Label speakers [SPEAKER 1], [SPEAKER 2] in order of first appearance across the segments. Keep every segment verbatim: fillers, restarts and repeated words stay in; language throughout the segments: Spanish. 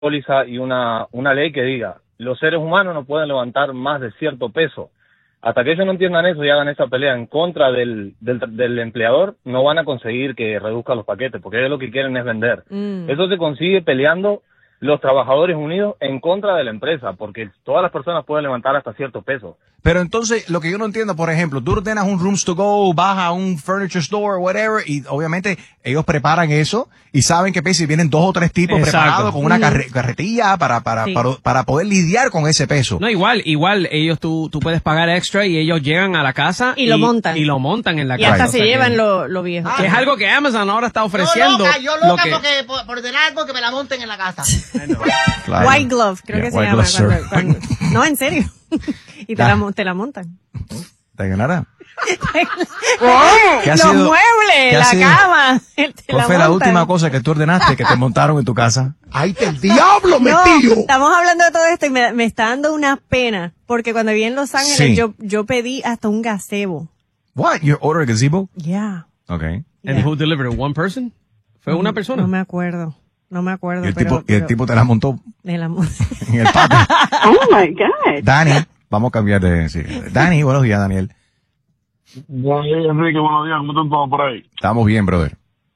[SPEAKER 1] póliza y una, una ley que diga, los seres humanos no pueden levantar más de cierto peso. Hasta que ellos no entiendan eso y hagan esa pelea en contra del, del, del empleador, no van a conseguir que reduzca los paquetes, porque ellos lo que quieren es vender. Mm. Eso se consigue peleando los trabajadores unidos en contra de la empresa, porque todas las personas pueden levantar hasta cierto peso.
[SPEAKER 2] Pero entonces, lo que yo no entiendo, por ejemplo, tú ordenas un Rooms to Go, vas a un furniture store, whatever, y obviamente ellos preparan eso y saben que si vienen dos o tres tipos Exacto. preparados con una carre carretilla para para, sí. para para poder lidiar con ese peso.
[SPEAKER 3] No, igual, igual, ellos tú tú puedes pagar extra y ellos llegan a la casa
[SPEAKER 4] y, y lo montan.
[SPEAKER 3] Y lo montan en la
[SPEAKER 4] y
[SPEAKER 3] casa.
[SPEAKER 4] Y hasta
[SPEAKER 3] o sea
[SPEAKER 4] se llevan
[SPEAKER 3] que,
[SPEAKER 4] lo, lo viejo.
[SPEAKER 3] Que es algo que Amazon ahora está ofreciendo.
[SPEAKER 5] Yo loca, yo loca
[SPEAKER 3] lo que...
[SPEAKER 5] porque por, por ordenar algo que me la monten en la casa.
[SPEAKER 4] Claro. White glove, creo yeah, que se llama. Cuando, cuando, no, en serio. Y te, la, te la montan.
[SPEAKER 2] ¿Te ganará?
[SPEAKER 4] Los sido, muebles, la sido, cama.
[SPEAKER 2] ¿Cuál fue la última cosa que tú ordenaste que te montaron en tu casa?
[SPEAKER 6] ¡Ay, del diablo, metido!
[SPEAKER 4] No, estamos hablando de todo esto y me, me está dando una pena. Porque cuando viví en Los Ángeles, sí. yo, yo pedí hasta un gazebo.
[SPEAKER 2] What? You ordered a gazebo?
[SPEAKER 4] Yeah.
[SPEAKER 2] Okay.
[SPEAKER 3] And yeah. who delivered it? One person? ¿Fue
[SPEAKER 4] no,
[SPEAKER 3] una persona?
[SPEAKER 4] No me acuerdo. No me acuerdo.
[SPEAKER 2] ¿Y el,
[SPEAKER 4] pero,
[SPEAKER 2] tipo,
[SPEAKER 4] pero,
[SPEAKER 2] ¿y el tipo te la montó?
[SPEAKER 4] De la montó.
[SPEAKER 2] En el patio.
[SPEAKER 7] Oh my God.
[SPEAKER 2] Dani, vamos a cambiar de. Sí. Dani, buenos días, Daniel.
[SPEAKER 8] Daniel, Enrique, buenos días. ¿Cómo están todos por ahí?
[SPEAKER 2] Estamos bien, brother.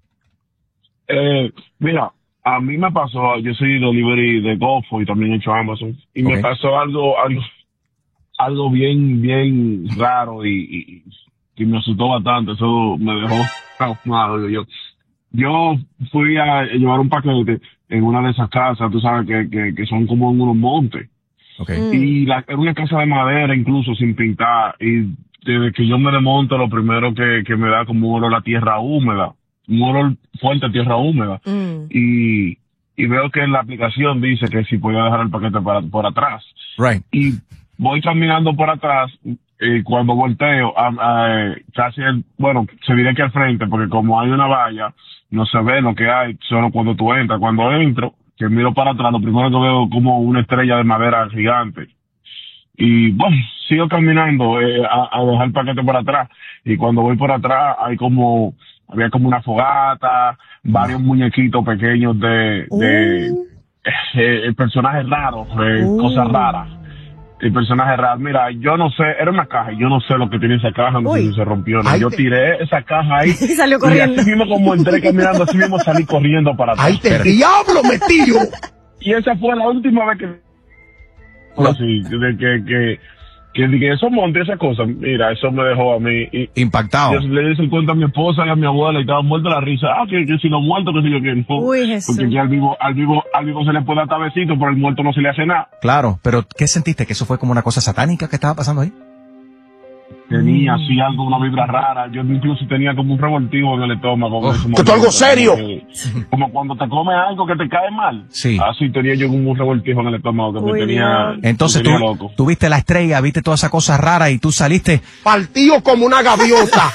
[SPEAKER 8] Eh, mira, a mí me pasó, yo soy delivery de Gofo y también he hecho Amazon. Y okay. me pasó algo, algo, algo bien, bien raro y, y, y me asustó bastante. Eso me dejó traumado, yo. Yo fui a llevar un paquete en una de esas casas, tú sabes, que, que, que son como en unos montes.
[SPEAKER 2] Okay.
[SPEAKER 4] Mm.
[SPEAKER 8] Y la, era una casa de madera, incluso sin pintar. Y desde que yo me desmonto, lo primero que, que me da como un olor a tierra húmeda. Un olor fuerte a tierra húmeda.
[SPEAKER 4] Mm.
[SPEAKER 8] Y, y veo que en la aplicación dice que si podía dejar el paquete para, por atrás.
[SPEAKER 2] Right.
[SPEAKER 8] Y voy caminando por atrás. Y cuando volteo, a, a, casi, el, bueno, se diré que al frente, porque como hay una valla, no se ve lo que hay, solo cuando tú entras. Cuando entro, que miro para atrás, lo primero que veo es como una estrella de madera gigante. Y bueno, sigo caminando eh, a, a dejar el paquete por atrás. Y cuando voy por atrás, hay como, había como una fogata, varios muñequitos pequeños de, de
[SPEAKER 4] uh.
[SPEAKER 8] eh, eh, personajes raros, eh, uh. cosas raras. El personaje raro, mira, yo no sé, era una caja, yo no sé lo que tiene esa caja, no sé si se rompió, ¿no? Yo tiré esa caja ahí.
[SPEAKER 4] Y salió corriendo.
[SPEAKER 8] Y así mismo como entré caminando, así mismo salí corriendo para atrás.
[SPEAKER 6] ¡Ay, te diablo, metido!
[SPEAKER 8] Y esa fue la última vez que... No. Así, de que, que, que, que eso monte esa cosa, mira, eso me dejó a mí... Y,
[SPEAKER 2] impactado.
[SPEAKER 8] Yo le hice el cuento a mi esposa y a mi abuela y estaba muerta la risa. Ah, que, que si no muerto, que si yo que no.
[SPEAKER 4] Uy, Jesús.
[SPEAKER 8] Porque ya al vivo, al vivo, al vivo se le puede dar tabecito, pero al muerto no se le hace nada.
[SPEAKER 2] Claro, pero ¿qué sentiste? ¿Que eso fue como una cosa satánica que estaba pasando ahí?
[SPEAKER 8] Tenía así algo, una vibra rara. Yo incluso tenía como un revoltivo en el estómago.
[SPEAKER 6] Oh, ¿que tú algo serio?
[SPEAKER 8] Como, como cuando te comes algo que te cae mal.
[SPEAKER 2] Sí.
[SPEAKER 8] Así tenía yo como un revoltivo en el estómago que Uy, me tenía,
[SPEAKER 2] entonces
[SPEAKER 8] me tenía
[SPEAKER 2] tú,
[SPEAKER 8] loco.
[SPEAKER 2] tú viste la estrella, viste toda esa cosa rara y tú saliste...
[SPEAKER 6] partido como una gaviota.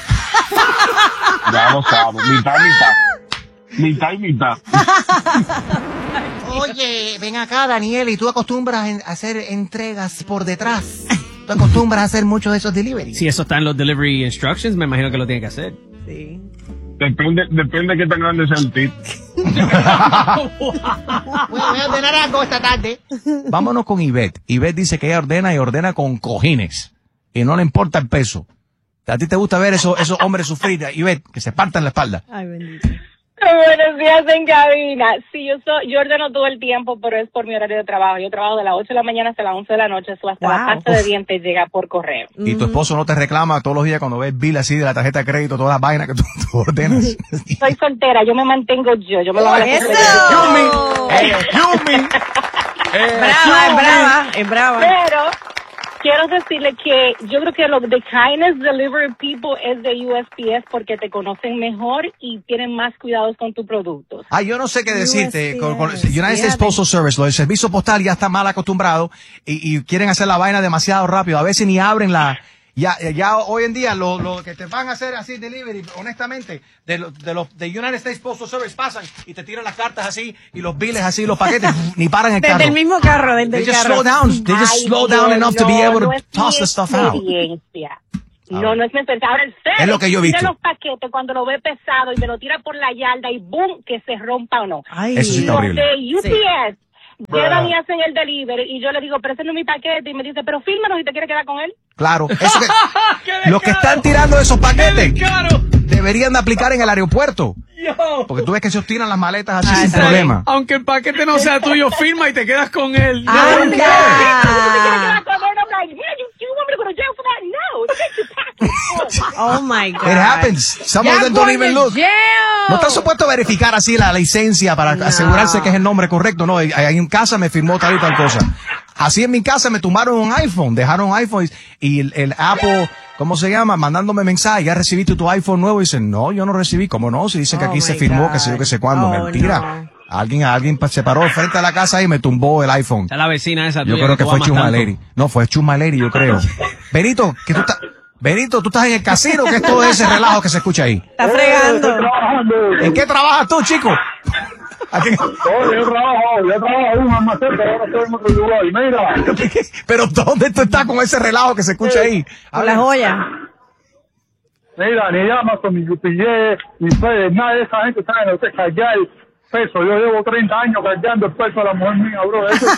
[SPEAKER 8] Ya lo sabes, mitad, mitad. Mitad y mitad.
[SPEAKER 5] Oye, ven acá, Daniel, y tú acostumbras a hacer entregas por detrás. ¿Tú acostumbras a hacer muchos de esos deliveries?
[SPEAKER 3] Si eso está en los delivery instructions, me imagino que lo tiene que hacer.
[SPEAKER 4] Sí.
[SPEAKER 8] Depende, depende de qué tan grande sea el tip.
[SPEAKER 5] Voy a ordenar algo esta tarde.
[SPEAKER 2] Vámonos con Ivette. Ivette dice que ella ordena y ordena con cojines. Y no le importa el peso. ¿A ti te gusta ver esos, esos hombres sufrir, Ivette, que se partan la espalda?
[SPEAKER 4] Ay, bendito.
[SPEAKER 7] Buenos días en cabina. Sí, yo soy, yo ordeno todo el tiempo, pero es por mi horario de trabajo. Yo trabajo de las ocho de la mañana hasta las once de la noche, eso hasta
[SPEAKER 4] Wow.
[SPEAKER 7] la pasta de dientes llega por correo.
[SPEAKER 2] Y tu esposo no te reclama todos los días cuando ves bill así de la tarjeta de crédito, todas las vainas que tú, tú ordenas.
[SPEAKER 7] Soy soltera, yo me mantengo yo, yo me lo hago a la
[SPEAKER 4] ¡Eso!
[SPEAKER 2] Yumi, eh, Yumi, eh,
[SPEAKER 4] Brava, es brava, es brava.
[SPEAKER 7] Pero quiero decirle que yo creo que lo de Kindness Delivery People es de U S P S porque te conocen mejor y tienen más cuidados con tus productos.
[SPEAKER 2] Ah, yo no sé qué decirte. Con, con United
[SPEAKER 4] Fíjate.
[SPEAKER 2] States Postal Service, lo del servicio postal ya está mal acostumbrado y, y quieren hacer la vaina demasiado rápido. A veces ni abren la... Ya, ya hoy en día lo, lo que te van a hacer así delivery, honestamente, de los de los de United States Postal Service pasan y te tiran las cartas así y los biles así, los paquetes ni paran el carro.
[SPEAKER 4] Desde el mismo carro, desde
[SPEAKER 2] They
[SPEAKER 4] el
[SPEAKER 2] just
[SPEAKER 4] carro.
[SPEAKER 2] slow down. They just
[SPEAKER 7] Ay,
[SPEAKER 2] slow down
[SPEAKER 7] no,
[SPEAKER 2] enough
[SPEAKER 7] no,
[SPEAKER 2] to be able to
[SPEAKER 7] no es
[SPEAKER 2] toss
[SPEAKER 7] mi
[SPEAKER 2] the stuff out.
[SPEAKER 7] experiencia. No, no es mi experiencia. Ahora, en serio,
[SPEAKER 2] Es lo que yo he visto.
[SPEAKER 7] tira los paquetes cuando lo ve pesado y me lo tira por la yarda y boom, que se rompa o no.
[SPEAKER 4] Ay,
[SPEAKER 2] Eso sí está
[SPEAKER 7] Los
[SPEAKER 2] horrible.
[SPEAKER 7] de U P S, llegan y hacen el delivery y yo le digo, pero ese no es mi paquete y me dice, pero fírmalo si te quieres quedar con él.
[SPEAKER 2] Claro, eso que, los que están tirando esos paquetes deberían de aplicar en el aeropuerto. Porque tú ves que se obstinan las maletas así sin problema.
[SPEAKER 3] Aunque el paquete no sea tuyo, firma y te quedas con él. No,
[SPEAKER 4] ¡Anda!
[SPEAKER 7] ¿Tú te quieres quedar con él? I'm like, man, you, you want me to go to jail for that? No, take your package.
[SPEAKER 4] Oh my God.
[SPEAKER 2] It happens. Some of them don't even look. No están supuestos a verificar así la licencia para
[SPEAKER 4] No.
[SPEAKER 2] asegurarse que es el nombre correcto. No, ahí en casa me firmó tal y tal cosa. Así en mi casa me tumbaron un iPhone, dejaron un iPhone y el, el Apple, ¿cómo se llama? Mandándome mensaje, ¿ya recibiste tu iPhone nuevo? Y dicen, no, yo no recibí. ¿Cómo no? Si dicen que
[SPEAKER 4] Oh
[SPEAKER 2] aquí se
[SPEAKER 4] my
[SPEAKER 2] firmó,
[SPEAKER 4] God.
[SPEAKER 2] que sé yo, que sé cuándo.
[SPEAKER 4] Oh,
[SPEAKER 2] Mentira.
[SPEAKER 4] no.
[SPEAKER 2] Alguien, alguien se paró frente a la casa y me tumbó el iPhone.
[SPEAKER 3] Está la vecina esa
[SPEAKER 2] Yo
[SPEAKER 3] tuya
[SPEAKER 2] creo que
[SPEAKER 3] tú
[SPEAKER 2] fue
[SPEAKER 3] amas
[SPEAKER 2] Chuma
[SPEAKER 3] tanto.
[SPEAKER 2] Lady. No, fue Chuma Lady, yo creo. Benito, que tú estás, Benito, tú estás en el casino, ¿qué es todo ese relajo que se escucha ahí?
[SPEAKER 4] Está fregando.
[SPEAKER 2] ¿En qué trabajas tú, chico? ¿A qué-
[SPEAKER 9] Oye, yo trabajo, yo trabajo en un almacén, pero ahora estoy en otro lugar. Mira,
[SPEAKER 2] Pero ¿dónde tú estás con ese relajo que se escucha ahí?
[SPEAKER 4] Con la joya.
[SPEAKER 9] mira, ni Amazon, ni U P S, ni FedEx, nada de esa gente sabe no sé cargar el peso. Yo llevo treinta años cargando el peso a la mujer mía, bro. Eso,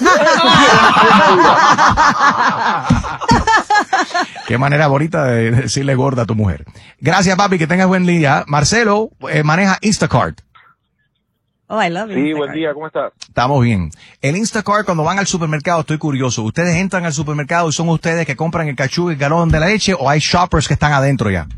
[SPEAKER 2] Qué manera bonita de decirle gorda a tu mujer. Gracias, papi, que tengas buen día. Marcelo eh, maneja Instacart.
[SPEAKER 4] Oh, I love it.
[SPEAKER 1] Sí, buen día, ¿cómo estás?
[SPEAKER 2] Estamos bien. El Instacart, cuando van al supermercado, estoy curioso. ¿Ustedes entran al supermercado y son ustedes que compran el cachú y el galón de la leche o hay shoppers que están adentro ya?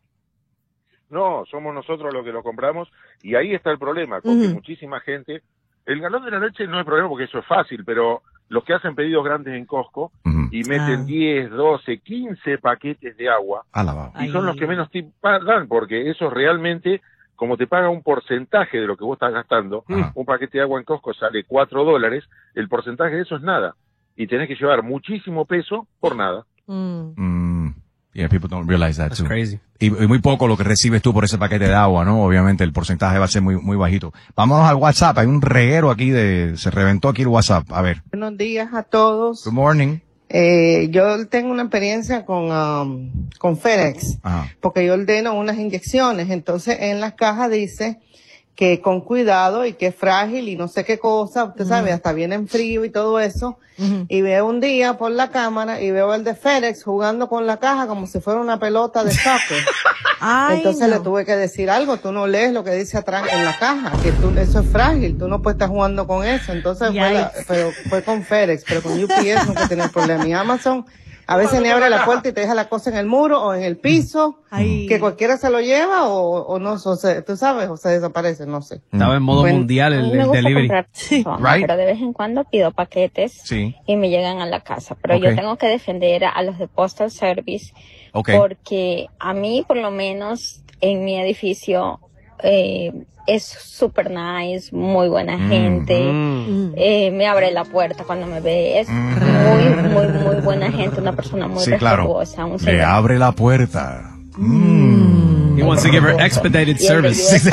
[SPEAKER 10] No, somos nosotros los que lo compramos y ahí está el problema, con que
[SPEAKER 4] Ujú.
[SPEAKER 10] muchísima gente, el galón de la leche no es problema porque eso es fácil, pero los que hacen pedidos grandes en Costco
[SPEAKER 2] Ujú.
[SPEAKER 10] y meten
[SPEAKER 4] Ah.
[SPEAKER 10] diez, doce, quince paquetes de agua
[SPEAKER 2] Alabado.
[SPEAKER 10] y son
[SPEAKER 4] Ay.
[SPEAKER 10] los que menos te dan porque eso realmente, como te paga un porcentaje de lo que vos estás gastando,
[SPEAKER 2] Ajá.
[SPEAKER 10] un paquete de agua en Costco sale cuatro dólares, el porcentaje de eso es nada y tenés que llevar muchísimo peso por nada.
[SPEAKER 4] Mm.
[SPEAKER 2] Mm, yeah, people don't realize that
[SPEAKER 3] That's
[SPEAKER 2] too.
[SPEAKER 3] crazy.
[SPEAKER 2] Y, y muy poco lo que recibes tú por ese paquete de agua, ¿no? Obviamente el porcentaje va a ser muy muy bajito. Vámonos al WhatsApp. Hay un reguero aquí de... Se reventó aquí el WhatsApp. A ver.
[SPEAKER 11] Buenos días a todos.
[SPEAKER 2] Good morning.
[SPEAKER 11] Eh, yo tengo una experiencia con, um, con FedEx,
[SPEAKER 2] Ajá.
[SPEAKER 11] porque yo ordeno unas inyecciones. Entonces en las cajas dice que con cuidado y que es frágil y no sé qué cosa, usted sabe, hasta viene en frío y todo eso.
[SPEAKER 4] Ujú.
[SPEAKER 11] Y veo un día por la cámara y veo el de FedEx jugando con la caja como si fuera una pelota de soccer.
[SPEAKER 4] Ay,
[SPEAKER 11] Entonces
[SPEAKER 4] no.
[SPEAKER 11] le tuve que decir algo, tú no lees lo que dice atrás en la caja, que tú, eso es frágil, tú no puedes estar jugando con eso. Entonces fue, la-
[SPEAKER 4] Yikes.
[SPEAKER 11] pero fue con FedEx, pero con U P S nunca tenía problema. Y Amazon a veces ni abre la puerta y te deja la cosa en el muro o en el piso,
[SPEAKER 4] Ay.
[SPEAKER 11] que cualquiera se lo lleva o, o no, o se, tú sabes, o se desaparece, no sé.
[SPEAKER 3] Estaba en modo
[SPEAKER 11] Bueno,
[SPEAKER 3] mundial
[SPEAKER 12] A mí
[SPEAKER 3] el,
[SPEAKER 12] me
[SPEAKER 3] el
[SPEAKER 12] gusta
[SPEAKER 3] delivery.
[SPEAKER 12] comprar
[SPEAKER 4] Sí.
[SPEAKER 12] personas,
[SPEAKER 2] Right.
[SPEAKER 12] pero de vez en cuando pido paquetes
[SPEAKER 2] Sí.
[SPEAKER 12] y me llegan a la casa. Pero
[SPEAKER 2] Ok.
[SPEAKER 12] yo tengo que defender a los de Postal Service
[SPEAKER 2] Ok.
[SPEAKER 12] porque a mí, por lo menos, en mi edificio eh, es super nice, muy buena
[SPEAKER 2] Mm.
[SPEAKER 12] gente.
[SPEAKER 3] Mm.
[SPEAKER 12] Eh, me abre la puerta cuando me ve. Es
[SPEAKER 2] Mm.
[SPEAKER 12] muy, muy, muy buena gente, una persona muy
[SPEAKER 2] Sí, claro.
[SPEAKER 12] respetuosa. Un
[SPEAKER 2] Le
[SPEAKER 12] señor.
[SPEAKER 2] abre la puerta. Mm.
[SPEAKER 3] He wants to give her expedited
[SPEAKER 12] Y el de
[SPEAKER 3] service.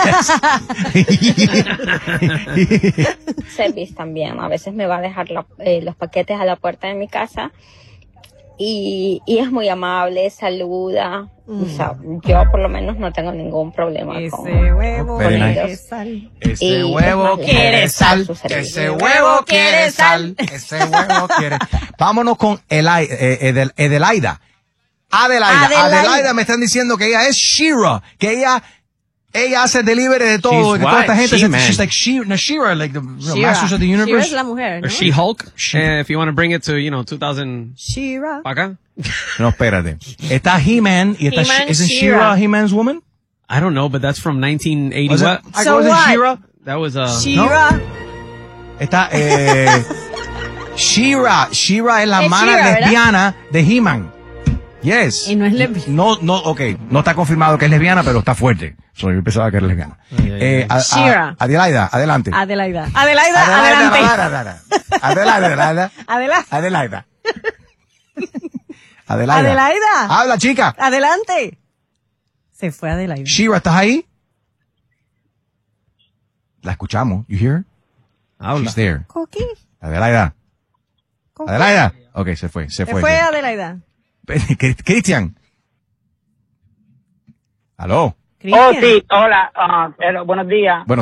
[SPEAKER 12] Service también. A veces me va a dejar la- eh, los paquetes a la puerta de mi casa y, y es muy amable, saluda. O sea, yo por lo menos no tengo ningún problema con,
[SPEAKER 4] Ese huevo
[SPEAKER 2] Very
[SPEAKER 12] con
[SPEAKER 2] nice.
[SPEAKER 4] quiere
[SPEAKER 12] ellos.
[SPEAKER 4] sal.
[SPEAKER 2] Ese
[SPEAKER 12] Y
[SPEAKER 2] huevo
[SPEAKER 12] es más,
[SPEAKER 2] quiere
[SPEAKER 12] les
[SPEAKER 2] sal.
[SPEAKER 12] gusta su servicio.
[SPEAKER 2] Ese huevo quiere sal. Ese huevo quiere. Vámonos con Eli- eh, Edel- Edelaida. Adelaida.
[SPEAKER 4] Adelaida.
[SPEAKER 2] Adelaida me están diciendo que ella es Shira, que ella ella hace delivery de todo,
[SPEAKER 3] She's
[SPEAKER 2] que toda
[SPEAKER 3] what?
[SPEAKER 2] esta gente se,
[SPEAKER 3] She-Man.
[SPEAKER 2] she's like She, no, Shira, like the you know,
[SPEAKER 4] Shira.
[SPEAKER 2] Masters of the
[SPEAKER 4] Shira
[SPEAKER 2] Universe.
[SPEAKER 4] es la mujer, ¿no?
[SPEAKER 3] Or She-Hulk. Eh, if you want to bring it to, you know, two thousand
[SPEAKER 4] Shira.
[SPEAKER 3] pa' acá.
[SPEAKER 2] No, espérate. Está He-Man y está
[SPEAKER 4] He-Man,
[SPEAKER 2] She- isn't
[SPEAKER 4] She-Ra.
[SPEAKER 2] Shira He-Man's woman?
[SPEAKER 3] I don't know, but that's from nineteen eighty.
[SPEAKER 2] Was it,
[SPEAKER 3] What?
[SPEAKER 2] I
[SPEAKER 4] So
[SPEAKER 2] was it
[SPEAKER 4] what?
[SPEAKER 2] Shira?
[SPEAKER 3] That was uh.
[SPEAKER 4] Shira.
[SPEAKER 2] Está eh Shira, Shira es la
[SPEAKER 4] Es
[SPEAKER 2] hermana
[SPEAKER 4] She-Ra, ¿verdad?
[SPEAKER 2] lesbiana de He-Man. Yes.
[SPEAKER 4] Y no es lesbiana.
[SPEAKER 2] No, no, okay, no está confirmado que es lesbiana, pero está fuerte. So, yo pensaba que era lesbiana.
[SPEAKER 3] Ay, ay,
[SPEAKER 2] Eh, a- a-
[SPEAKER 4] Shira.
[SPEAKER 2] Adelaida, adelante.
[SPEAKER 4] Adelaida. Adelaida, adelante.
[SPEAKER 2] Adelaida, Adelaida, Adelaida,
[SPEAKER 4] Adela-
[SPEAKER 2] Adelaida. Adelaida.
[SPEAKER 4] Adelaida.
[SPEAKER 2] Habla, chica.
[SPEAKER 4] Adelante. Se fue Adelaida.
[SPEAKER 2] Shira, ¿estás ahí? La escuchamos. You hear?
[SPEAKER 3] Habla.
[SPEAKER 2] She's there.
[SPEAKER 4] Coqui.
[SPEAKER 2] Adelaida.
[SPEAKER 4] Coqui.
[SPEAKER 2] Adelaida. Okay, se fue, se
[SPEAKER 4] Se
[SPEAKER 2] fue.
[SPEAKER 4] fue Adelaida.
[SPEAKER 2] Cristian. ¿Aló?
[SPEAKER 4] Cristian.
[SPEAKER 13] Oh, sí, hola, ah, pero buenos días.
[SPEAKER 2] Buenos días.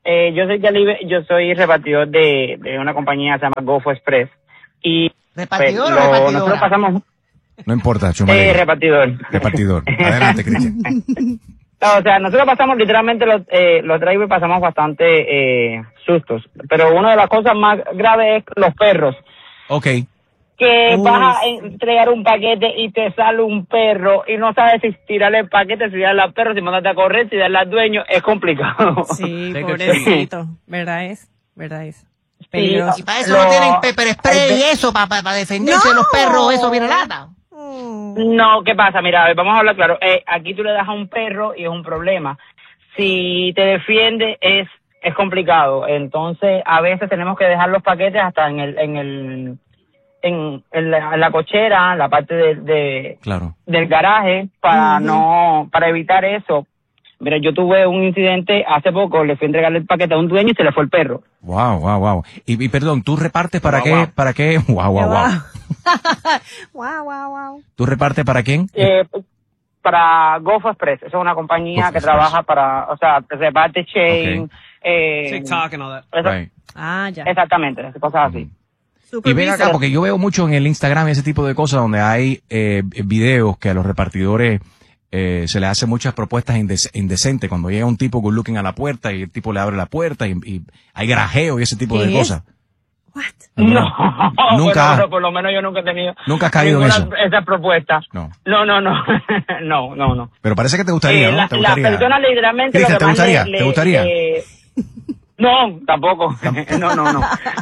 [SPEAKER 13] Eh, yo soy delivery, yo soy repartidor de, de una compañía que se llama Gofo Express. Y
[SPEAKER 5] ¿Repartidor
[SPEAKER 13] pues,
[SPEAKER 5] o
[SPEAKER 13] lo-
[SPEAKER 5] repartidora?
[SPEAKER 13] nosotros pasamos
[SPEAKER 2] No importa,
[SPEAKER 13] eh,
[SPEAKER 2] Chumaleri.
[SPEAKER 13] repartidor.
[SPEAKER 2] Repartidor. Adelante, Cristian.
[SPEAKER 13] O sea, nosotros pasamos literalmente los, eh, los drivers pasamos bastante eh, sustos. Pero una de las cosas más graves es los perros.
[SPEAKER 2] Ok.
[SPEAKER 13] Que
[SPEAKER 4] Uy,
[SPEAKER 13] vas a
[SPEAKER 4] sí.
[SPEAKER 13] entregar un paquete y te sale un perro y no sabes si tirarle el paquete, si darle al perro, si mandarte a correr, si darle al dueño, es complicado.
[SPEAKER 4] Sí,
[SPEAKER 3] Sí,
[SPEAKER 4] pobrecito. ¿Verdad es? ¿Verdad es? Peligroso.
[SPEAKER 5] Y para eso
[SPEAKER 13] Lo-
[SPEAKER 5] no tienen pepper spray y eso, para defenderse de los perros, eso viene lata.
[SPEAKER 13] No, ¿qué pasa? Mira, a ver, vamos a hablar claro. Eh, aquí tú le das a un perro y es un problema. Si te defiende es es complicado. Entonces, a veces tenemos que dejar los paquetes hasta en el en el en, en, la, en la cochera, la parte de, de
[SPEAKER 2] Claro.
[SPEAKER 13] del garaje para
[SPEAKER 4] Ujú.
[SPEAKER 13] no para evitar eso. Mira, yo tuve un incidente hace poco, le fui a entregarle el paquete a un dueño y se le fue el perro.
[SPEAKER 2] Wow, wow, wow. Y, y perdón, ¿tú repartes para
[SPEAKER 13] Wow,
[SPEAKER 2] qué?
[SPEAKER 13] wow.
[SPEAKER 2] ¿Para qué? Wow, wow, wow.
[SPEAKER 4] Wow, wow, wow.
[SPEAKER 2] ¿Tú repartes para quién?
[SPEAKER 13] Eh, para Gofo Express, eso es una compañía
[SPEAKER 2] Gofo
[SPEAKER 13] que
[SPEAKER 2] Express.
[SPEAKER 13] trabaja para, o sea, reparte chain,
[SPEAKER 2] Ok.
[SPEAKER 13] eh,
[SPEAKER 3] TikTok and all that.
[SPEAKER 13] eso-
[SPEAKER 2] Right.
[SPEAKER 4] Ah, ya.
[SPEAKER 13] exactamente, cosas así.
[SPEAKER 2] Y ven acá, porque yo veo mucho en el Instagram ese tipo de cosas donde hay eh, videos que a los repartidores eh, se les hace muchas propuestas indec- indecentes. Cuando llega un tipo good looking a la puerta y el tipo le abre la puerta y, y hay grajeo y ese tipo de
[SPEAKER 4] ¿Qué?
[SPEAKER 2] cosas.
[SPEAKER 13] No,
[SPEAKER 2] Nunca-
[SPEAKER 13] bueno, pero por lo menos yo nunca he tenido
[SPEAKER 2] Nunca has caído en
[SPEAKER 13] ninguna
[SPEAKER 2] eso.
[SPEAKER 13] esa propuesta.
[SPEAKER 2] No.
[SPEAKER 13] No, no, no, no, no, no.
[SPEAKER 2] Pero parece que te gustaría,
[SPEAKER 13] Eh,
[SPEAKER 2] ¿no?
[SPEAKER 13] la,
[SPEAKER 2] ¿Te
[SPEAKER 13] la
[SPEAKER 2] gustaría?
[SPEAKER 13] persona literalmente lo
[SPEAKER 2] Cristian,
[SPEAKER 13] que
[SPEAKER 2] ¿te
[SPEAKER 13] más
[SPEAKER 2] gustaría?
[SPEAKER 13] le-
[SPEAKER 2] ¿Te
[SPEAKER 13] le-
[SPEAKER 2] gustaría?
[SPEAKER 13] le- no, tampoco. no, no, no.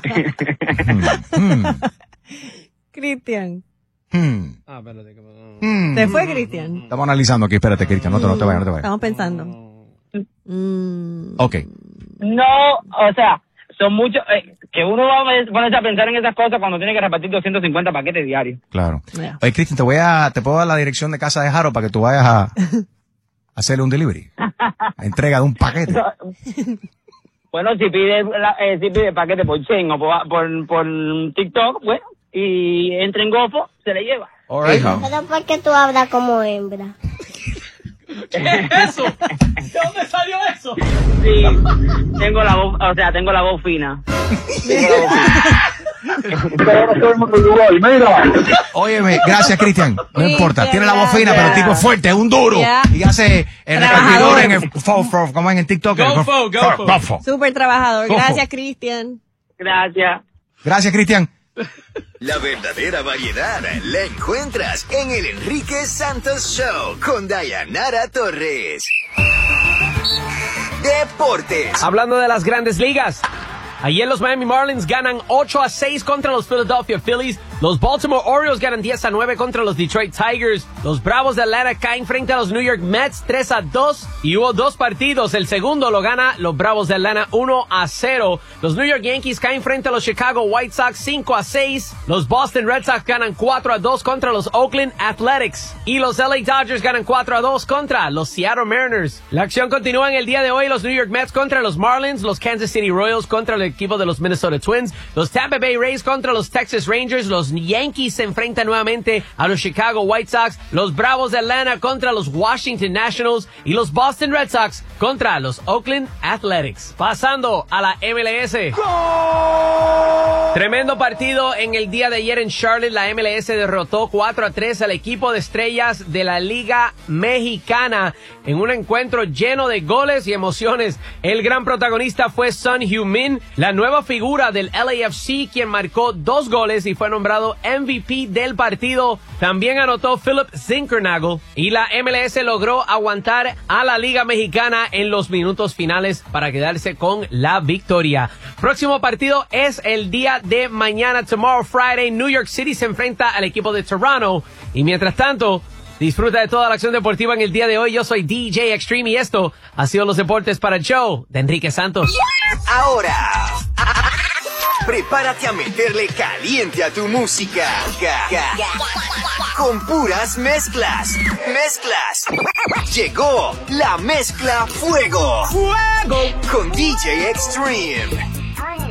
[SPEAKER 2] Hmm,
[SPEAKER 4] Cristian.
[SPEAKER 2] hmm,
[SPEAKER 3] Ah, espérate. que-
[SPEAKER 2] hmm.
[SPEAKER 4] ¿Se fue Cristian?
[SPEAKER 2] Estamos analizando aquí, espérate, Cristian, no te, no te vayas, no te vayas.
[SPEAKER 4] Estamos pensando. Mm.
[SPEAKER 2] Ok.
[SPEAKER 13] No, o sea, son muchos, eh, que uno va a ponerse a pensar en esas cosas cuando tiene que repartir doscientos cincuenta paquetes diarios.
[SPEAKER 2] Claro.
[SPEAKER 4] Yeah.
[SPEAKER 2] Oye, Cristian, te voy a, te puedo dar la dirección de casa de Jaro para que tú vayas a, a hacerle un delivery. A entrega de un paquete.
[SPEAKER 13] Bueno, si pide, la- eh, si pide paquete por Chain o por, por, por TikTok, bueno, y entra en Gofo, se le lleva.
[SPEAKER 2] All right.
[SPEAKER 14] Pero ¿por qué tú hablas como hembra?
[SPEAKER 3] ¿Qué es eso? ¿De dónde salió eso?
[SPEAKER 13] Sí, tengo la voz, o sea, tengo la voz fina. Tengo la voz
[SPEAKER 2] Óyeme, gracias, Cristian. No importa,
[SPEAKER 4] Cristian,
[SPEAKER 2] tiene la voz fina, pero el tipo es fuerte, es un duro.
[SPEAKER 4] Ya.
[SPEAKER 2] Y hace el
[SPEAKER 4] Trabajador.
[SPEAKER 2] repartidor en el fo- fo- como en el TikTok. el
[SPEAKER 3] Gofo,
[SPEAKER 2] fo-
[SPEAKER 3] Gofo.
[SPEAKER 2] Gofo.
[SPEAKER 4] Súper trabajador.
[SPEAKER 2] Ojo.
[SPEAKER 4] Gracias, Cristian.
[SPEAKER 13] Gracias.
[SPEAKER 2] Gracias, Cristian.
[SPEAKER 15] La verdadera variedad la encuentras en el Enrique Santos Show con Dayanara Torres. Deportes.
[SPEAKER 3] Hablando de las grandes ligas. Ayer los Miami Marlins ganan ocho a seis contra los Philadelphia Phillies. Los Baltimore Orioles ganan diez a nueve contra los Detroit Tigers. Los Bravos de Atlanta caen frente a los New York Mets tres a dos. Y hubo dos partidos. El segundo lo gana los Bravos de Atlanta uno a cero. Los New York Yankees caen frente a los Chicago White Sox cinco a seis. Los Boston Red Sox ganan cuatro a dos contra los Oakland Athletics. Y los L A Dodgers ganan cuatro a dos contra los Seattle Mariners. La acción continúa en el día de hoy. Los New York Mets contra los Marlins. Los Kansas City Royals contra el equipo de los Minnesota Twins. Los Tampa Bay Rays contra los Texas Rangers. Los Yankees se enfrentan nuevamente a los Chicago White Sox. Los Bravos de Atlanta contra los Washington Nationals. Y los Boston Red Sox contra los Oakland Athletics. Pasando a la M L S. Tremendo partido en el día de ayer en Charlotte. La M L S derrotó cuatro a tres al equipo de estrellas de la Liga Mexicana en un encuentro lleno de goles y emociones. El gran protagonista fue Son Heung-min, la nueva figura del L A F C, quien marcó dos goles y fue nombrado M V P del partido. También anotó Philip Zinkernagel y la M L S logró aguantar a la Liga Mexicana en los minutos finales para quedarse con la victoria. Próximo partido es el día de mañana, tomorrow Friday. New York City se enfrenta al equipo de Toronto. Y mientras tanto, disfruta de toda la acción deportiva en el día de hoy. Yo soy D J Extreme y esto ha sido los deportes para el show de Enrique Santos.
[SPEAKER 15] Ahora, prepárate a meterle caliente a tu música. Con puras mezclas. Mezclas. Llegó la mezcla Fuego. Fuego. Con D J Extreme.